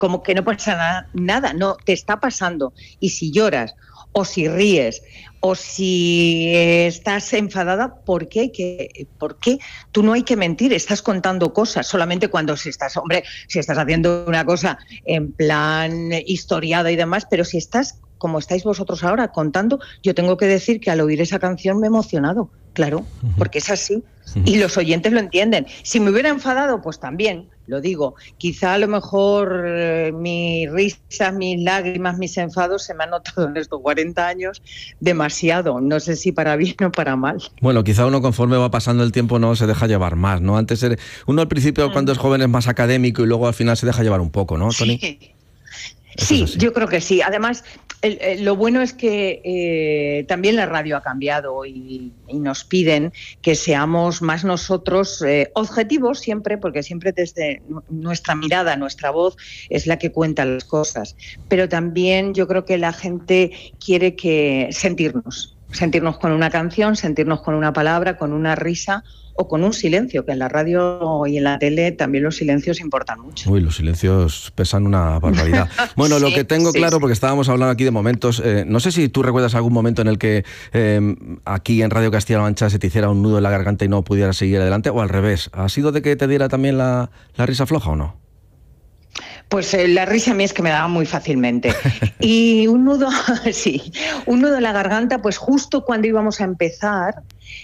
como que no pasa nada, no, te está pasando. Y si lloras, o si ríes, o si estás enfadada, ¿por qué? ¿Por qué? Tú no hay que mentir, estás contando cosas, solamente cuando si estás haciendo una cosa en plan historiada y demás, pero si estás, como estáis vosotros ahora, contando, yo tengo que decir que al oír esa canción me he emocionado, claro, porque es así, y los oyentes lo entienden. Si me hubiera enfadado, pues también, lo digo, quizá a lo mejor mis risas, mis lágrimas, mis enfados se me han notado en estos 40 años demasiado, no sé si para bien o para mal. Bueno, quizá uno conforme va pasando el tiempo no se deja llevar más, ¿no? Antes uno al principio cuando es joven es más académico y luego al final se deja llevar un poco, ¿no, Toni? Sí, yo creo que sí. Además, lo bueno es que también la radio ha cambiado y nos piden que seamos más nosotros objetivos siempre, porque siempre desde nuestra mirada, nuestra voz es la que cuenta las cosas. Pero también yo creo que la gente quiere sentirnos con una canción, sentirnos con una palabra, con una risa o con un silencio, que en la radio y en la tele también los silencios importan mucho. Uy, los silencios pesan una barbaridad. Bueno, lo que tengo claro, porque estábamos hablando aquí de momentos, no sé si tú recuerdas algún momento en el que aquí en Radio Castilla-La Mancha se te hiciera un nudo en la garganta y no pudieras seguir adelante, o al revés. ¿Ha sido de que te diera también la risa floja o no? Pues la risa a mí es que me daba muy fácilmente. Y un nudo, un nudo en la garganta, pues justo cuando íbamos a empezar,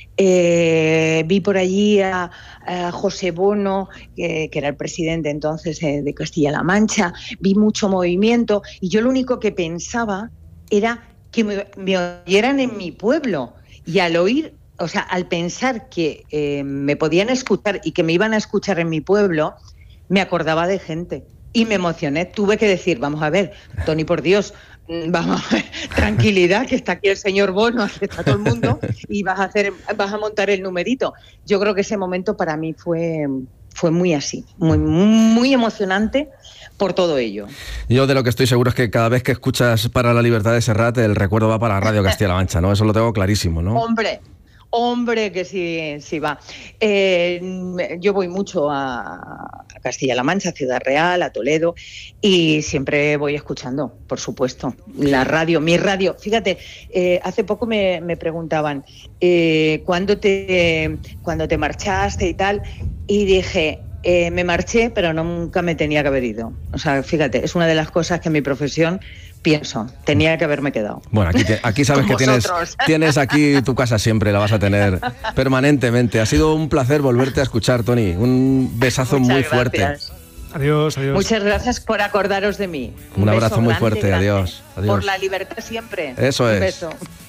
vi por allí a José Bono, que era el presidente entonces de Castilla-La Mancha, vi mucho movimiento y yo lo único que pensaba era que me oyeran en mi pueblo. Y al oír, o sea, al pensar que me podían escuchar y que me iban a escuchar en mi pueblo, me acordaba de gente. Y me emocioné, tuve que decir, vamos a ver, Toni, por Dios, vamos a ver, tranquilidad, que está aquí el señor Bono, aquí está todo el mundo, y vas a montar el numerito. Yo creo que ese momento para mí fue muy así, muy emocionante por todo ello. Yo de lo que estoy seguro es que cada vez que escuchas Para la Libertad de Serrat, el recuerdo va para Radio Castilla-La Mancha, ¿no? Eso lo tengo clarísimo, ¿no? Hombre, que sí va. Yo voy mucho a Castilla-La Mancha, a Ciudad Real, a Toledo, y siempre voy escuchando, por supuesto, la radio, mi radio. Fíjate, hace poco me preguntaban ¿cuándo te marchaste y tal? Y dije, me marché, pero nunca me tenía que haber ido. O sea, fíjate, es una de las cosas que en mi profesión pienso, tenía que haberme quedado. Bueno, aquí sabes que tienes aquí tu casa siempre, la vas a tener permanentemente. Ha sido un placer volverte a escuchar, Toni. Un besazo muy fuerte. Adiós. Muchas gracias por acordaros de mí. Un abrazo muy fuerte, grande. Adiós. Por la libertad siempre. Eso es. Un beso.